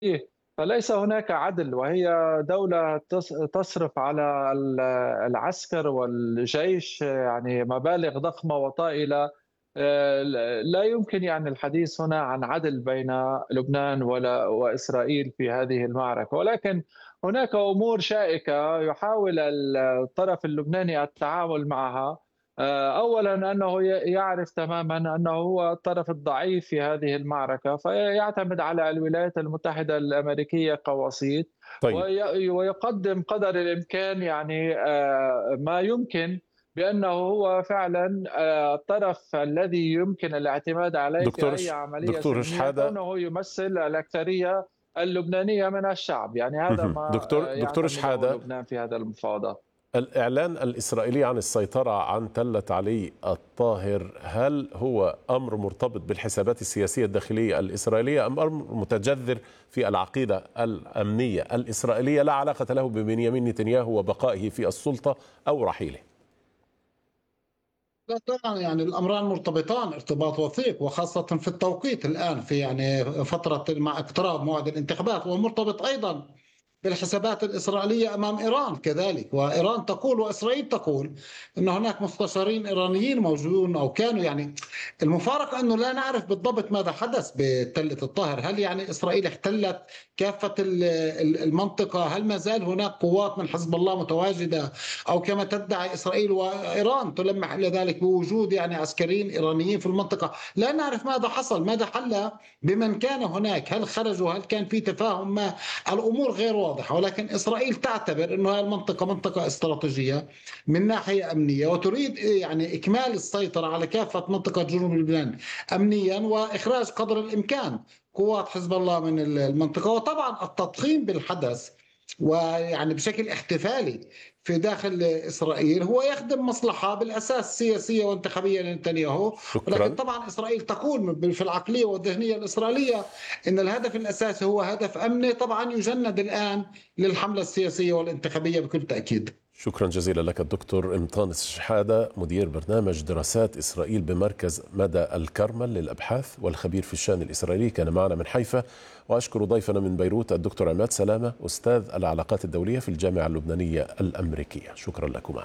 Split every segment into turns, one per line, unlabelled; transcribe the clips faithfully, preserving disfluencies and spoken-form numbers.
إيه، فليس هناك عدل، وهي دولة تص تصرف على ال العسكر والجيش يعني مبالغ ضخمة وطائلة. آآ ل لا يمكن يعني الحديث هنا عن عدل بين لبنان ولا وإسرائيل في هذه المعركة، ولكن هناك أمور شائكة يحاول ال الطرف اللبناني التعامل معها. آآ أولًا أنه ي يعرف تمامًا أنه هو الطرف الضعيف في هذه المعركة، فيعتمد على الولايات المتحدة الأمريكية كوسيط،
طيب.
وي ويقدم قدر الإمكان يعني آآ ما يمكن بأنه هو فعلًا آآ الطرف الذي يمكن الاعتماد عليه في
دكتور
أي
ش
عملية
دكتور
سلمية،
شحادة.
كونه يمثل الأكثرية اللبنانية من الشعب، يعني هذا
اهم.
ما
دكتور
آآ
دكتور
يعتمده
شحادة،
لبنان في هذا المفاوضات.
الإعلان الإسرائيلي عن السيطرة عن تلة علي الطاهر، هل هو أمر مرتبط بالحسابات السياسية الداخلية الإسرائيلية أم أمر متجذر في العقيدة الأمنية الإسرائيلية لا علاقة له ببنيامين نتنياهو وبقائه في السلطة أو رحيله؟
لا طبعا، يعني الامران مرتبطان ارتباط وثيق، وخاصه في التوقيت الان، في يعني فتره مع اقتراب موعد الانتخابات، ومرتبط ايضا بالحسابات الإسرائيلية أمام إيران كذلك. وإيران تقول وإسرائيل تقول أن هناك مستشارين إيرانيين موجودون أو كانوا، يعني المفارقة أنه لا نعرف بالضبط ماذا حدث بتلة الطاهر. هل يعني إسرائيل احتلت كافة المنطقة؟ هل ما زال هناك قوات من حزب الله متواجدة، أو كما تدعي إسرائيل وإيران تلمح إلى ذلك بوجود يعني عسكريين إيرانيين في المنطقة؟ لا نعرف ماذا حصل، ماذا حل بمن كان هناك، هل خرجوا، هل كان في تفاهم ما. الأمور غير واضحة، ولكن إسرائيل تعتبر أن هذه المنطقة منطقة استراتيجية من ناحية أمنية، وتريد يعني إكمال السيطرة على كافة منطقة جنوب لبنان أمنيا، وإخراج قدر الإمكان قوات حزب الله من المنطقة. وطبعا التضخيم بالحدث ويعني بشكل احتفالي في داخل إسرائيل هو يخدم مصلحة بالأساس سياسية وانتخابية لنتنياهو. ولكن
شكرا.
طبعا إسرائيل تقول في العقلية والذهنية الإسرائيلية أن الهدف الأساسي هو هدف أمني، طبعا يجند الآن للحملة السياسية والانتخابية بكل تأكيد.
شكرا جزيلا لك الدكتور إمطانس شحادة، مدير برنامج دراسات إسرائيل بمركز مدى الكرمل للأبحاث والخبير في الشأن الإسرائيلي، كان معنا من حيفا. وأشكر ضيفنا من بيروت الدكتور عماد سلامة، أستاذ العلاقات الدولية في الجامعة اللبنانية الأمريكية. شكرا لكما.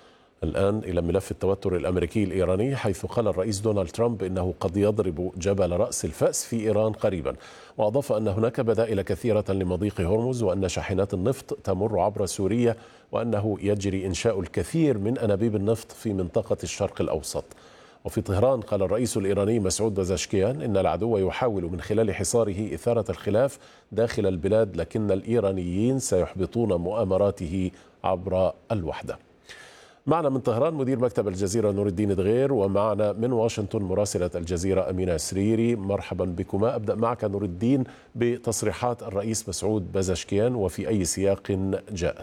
الآن إلى ملف التوتر الأمريكي الإيراني، حيث قال الرئيس دونالد ترامب إنه قد يضرب جبل رأس الفأس في إيران قريبا، وأضاف أن هناك بدائل كثيرة لمضيق هرمز، وأن شاحنات النفط تمر عبر سوريا، وأنه يجري إنشاء الكثير من أنابيب النفط في منطقة الشرق الأوسط. وفي طهران قال الرئيس الإيراني مسعود بزشكيان إن العدو يحاول من خلال حصاره إثارة الخلاف داخل البلاد، لكن الإيرانيين سيحبطون مؤامراته عبر الوحدة. معنا من طهران مدير مكتب الجزيرة نور الدين دغير، ومعنا من واشنطن مراسلة الجزيرة أمينة سريري. مرحبا بكما. أبدأ معك نور الدين بتصريحات الرئيس مسعود بزشكيان، وفي أي سياق جاءت؟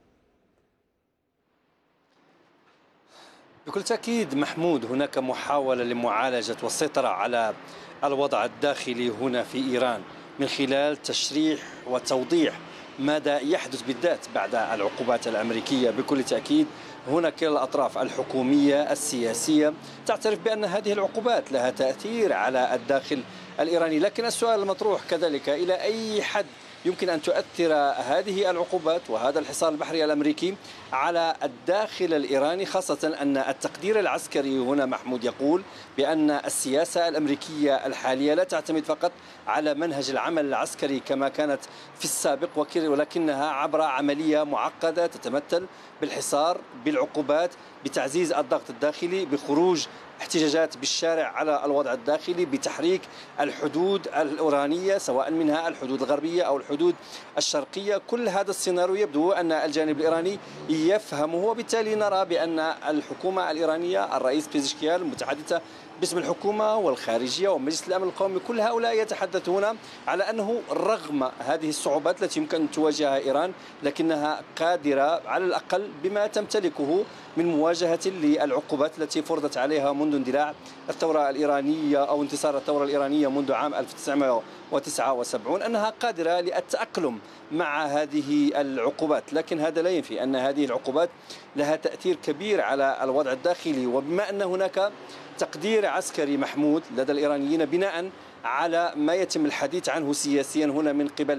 بكل تأكيد محمود، هناك محاولة لمعالجة والسيطرة على الوضع الداخلي هنا في إيران من خلال تشريح وتوضيح ماذا يحدث بالذات بعد العقوبات الأمريكية. بكل تأكيد هنا كلا الأطراف الحكومية السياسية تعترف بأن هذه العقوبات لها تأثير على الداخل الإيراني، لكن السؤال المطروح كذلك إلى أي حد يمكن أن تؤثر هذه العقوبات وهذا الحصار البحري الأمريكي على الداخل الإيراني، خاصة أن التقدير العسكري هنا محمود يقول بأن السياسة الأمريكية الحالية لا تعتمد فقط على منهج العمل العسكري كما كانت في السابق، ولكنها عبر عملية معقدة تتمثل بالحصار، بالعقوبات، بتعزيز الضغط الداخلي، بخروج احتجاجات بالشارع على الوضع الداخلي، بتحريك الحدود الإيرانية سواء منها الحدود الغربية أو الحدود الشرقية. كل هذا السيناريو يبدو أن الجانب الإيراني يفهمه، وبالتالي نرى بأن الحكومة الإيرانية، الرئيس بيزشكيان المتحدثة باسم الحكومة والخارجية ومجلس الأمن القومي، كل هؤلاء يتحدثون على أنه رغم هذه الصعوبات التي يمكن أن تواجهها إيران، لكنها قادرة على الأقل بما تمتلكه من مواجهة للعقوبات التي فرضت عليها منذ اندلاع الثورة الإيرانية أو انتصار الثورة الإيرانية منذ عام ألف وتسعمئة وتسعة وسبعين، أنها قادرة للتأقلم مع هذه العقوبات. لكن هذا لا ينفي أن هذه العقوبات لها تأثير كبير على الوضع الداخلي، وبما أن هناك تقدير عسكري محمود لدى الإيرانيين بناء على ما يتم الحديث عنه سياسيا هنا من قبل